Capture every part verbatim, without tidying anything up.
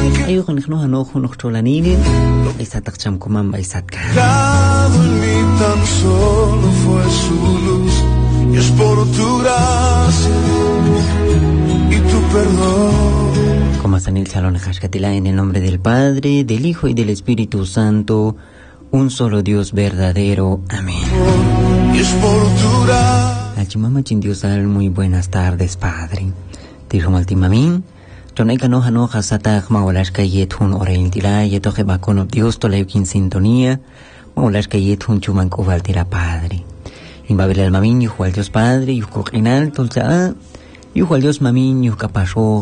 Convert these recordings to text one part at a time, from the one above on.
Ayuh nixno hanoh nochtolanil isatakcham kuman baisatka. En mí tan solo fue su luz y es por tu gracia y tu perdón. Como Sanil Salón Hashkatila, en el nombre del Padre, del Hijo y del Espíritu Santo, un solo Dios verdadero. Amén. Y es por tu gracia. Achimama Chindiosal, muy buenas tardes, Padre. Dijo Maltimamin. Tonaika no hano hasata maulashka yethun orentila yetoje bakono Dios toleukin sintonía maulashka yethun chuman kovaltira Padre. Imbabel el mamin yujo al Dios Padre yujo inal tolza yujo al Dios mamin yujo kapashoj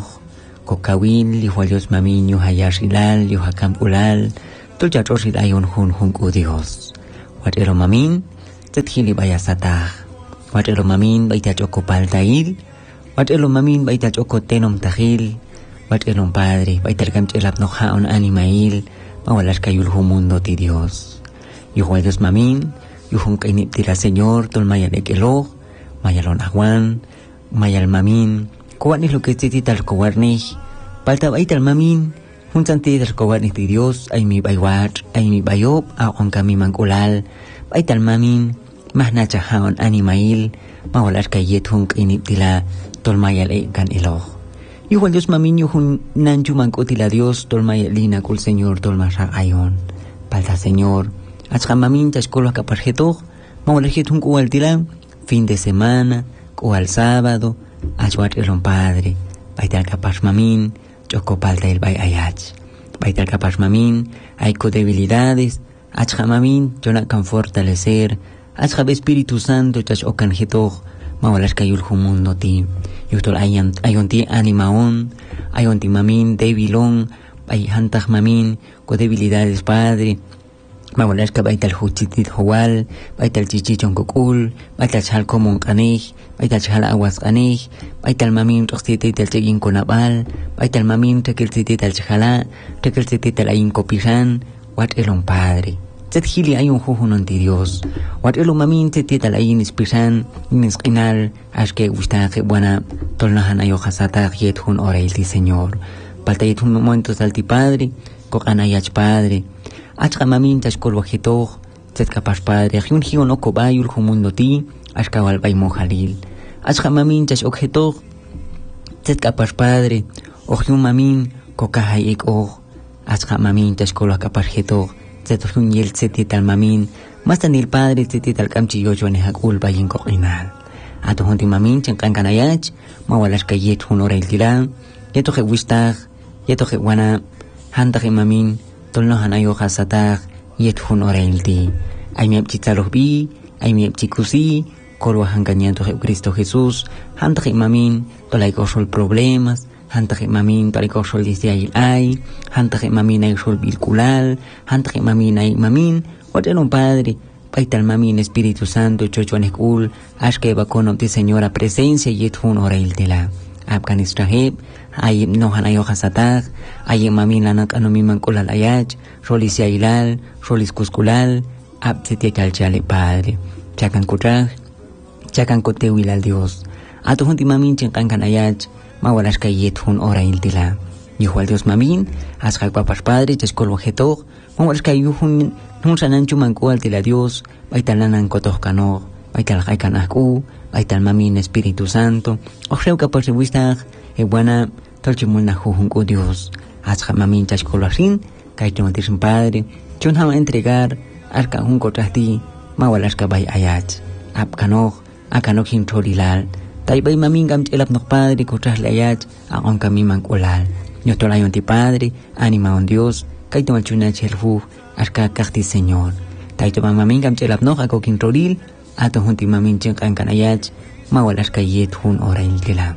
kokawil yujo al Dios mamin yujo hayashilal yujo kampulal tolcha troshil ayon hun hun ku Dios. Watero mamin tethili bayasata watero mamin baita choko paltail watero mamin baita choko tenom tahil. Watelon Padre, baitalcam chelap no haon animail, mawalas kayul mundo ti Dios. Yujo Dios mamin, yujo kainip tira Señor, tol maya de kelo, mayalon aguan, mayal mamin, kowanis lo que titi tal kowarni, palta baital mamin, un santi tal kowarni ti Dios, ay mi baywat, ay mi bayop, aon kami mangulal, baital mamin, mahnacha haon animail, mawalas kayet hun kainip tila, tol maya le kan elo. Igual Dios mamin yuhun nanchu mankutila Dios tolmaya lina kul Señor tolmasha ayon. Palta Señor, achka mamin chashkolo akaparjeto, mawalajit hun kualtila, fin de semana, kual sábado, achwat elon Padre, baital kapash mamin, choko palta el bay ayach. Baital kapash mamin, hay co debilidades, achka mamin, chona kan fortalecer, achka Espíritu Santo chash okanjeto, mawalashka yulhu mundo ti. Yutol ayon ayon ti animaon, ayon ti mamin debilon, ay hantag mamin ko debilidades Padre. Mawalashka baital huchitit howal, baital chichichon kokul, baital chal komon kanich, baital chal awas kanich, baital mamin toxtite tal chegin konabal, baital mamin tekeltite tal chala, tekeltite tal ayin kopishan, wat elon Padre. Tethili ayun jujunon ti Dios. Wat elo mamin tetital ayin ispisan, ines kinal, ashke gustaje buena, tolnahan ayo hasata yethun orail ti Señor. Palta yethun momentos al ti Padre, kokanayach Padre. Achka mamin tashkol wajitoj, tetkapash Padre, hyun hion okobayul jumundo ti, ashka walbay mojalil. Achka mamin tash okjetoj, tetkapash Padre, ohyun mamin, kokahay ikoj, achka mamin tashkol wakapash jetoj. Zetun yel tetital mamin, mas tanil Padre tetital kamchi yocho nehakul bayin kokinal. Ato honti mamin chen kankanayach, mawalas kayet hun orail tila, yeto je wistag, yeto je wana, hantaje mamin, tolno hanayo hasatag, yet hun orail ti. Ay miep chitaloh bi, ay miep chikusi, kolwa hanganyanto je Cristo Jesús, hantaje mamin, tolay kosol problemas, hantaje mamin taliko sol disiay ay, hantaje mamin ay sol virculal, hantaje mamin ay mamin, watenon Padre, paital mamin Espíritu Santo, chochuanekul, ashke bakono ti Señora presencia yethun orail tela. Abkan Israel, ay no hanayo hasatag, ay mamin lanak anomiman kolal ayach, solis yailal, solis kuskulal, ab setiakal chale Padre. Chakan kutraj, chakan kotewil al Dios. Ato hunti mamin chenkan kanayach, mawalas kayet hun orail tila. Yuhu al Dios mamin, ashak papas Padre, cheskol wajetoj, mawalas kayuhun nun sananchu mankual tila Dios, baital nanan kotoh kanoj, baital haikan aku, baital mamin Espíritu Santo, oxreu kapos wistag, e buena, tolchimul na juhun ku Dios, ashak mamin cheskol wasin, kaiton tisin Padre, chun hama entregar, arka hun kotahti, mawalas kabay ayach, ap kanoj, akanoj hin tolilal, taibay mamin gam chelap nok Padre kotras layach akon kami mangkulal. Yo tolayon ti Padre, anima on Dios, kay tumalchuna chelfu, arka kakti Señor. Taito mamin gam chelap nok ako kintrolil, ato hunti mamin chen kankanayach, mawalas kayet hun orail tila.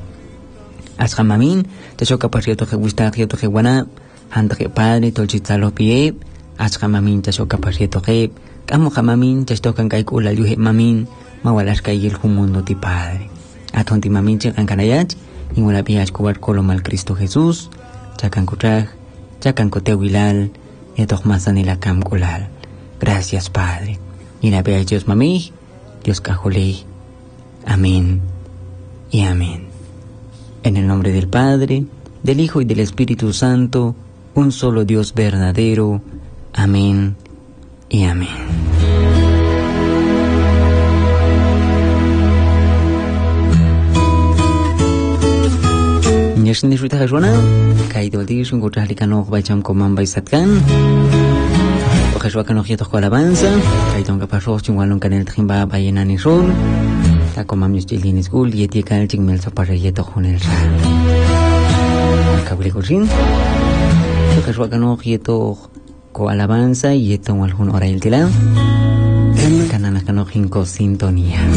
Aska mamin, tasoka pasyoto ke gusta kyoto ke wana, hanta ke Padre tolchitalo pie, aska mamin tasoka pasyoto ke, kamo ka mamin tastokan kay kulal yuhe mamin, mawalas kayel humundo ti Padre. Atonti mamin chen kankanayach, inguna pias kubat kolomal Cristo Jesús, chakan kutraj, chakan kotewilal, yetoch masanila kam kulal. Gracias Padre. Y na pias Dios mami, Dios cajolei. Amén y amén. En el nombre del Padre, del Hijo y del Espíritu Santo. un solo Dios verdadero. Amén y amén. Nyashin disfruta kajwana, kaito dish un gocha halikano baicham komam baisatkan. Okashwa kano hieto ko alabanza, kaito nga pasos chungwalon kanel trimba bayenani son. Ta komam nyustilin school yeti kal chingmel sa para yeto khonel sa. Kabuli kusin. Okashwa kano hieto ko alabanza yeto walhun orail tila. Kanana kano hinko sintonía.